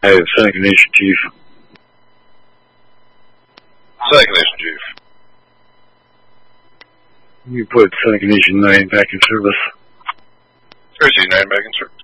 Hey, Seneca Nation Chief. Seneca Nation Chief. You put Seneca Nation 9 back in service. RC-9 back in service.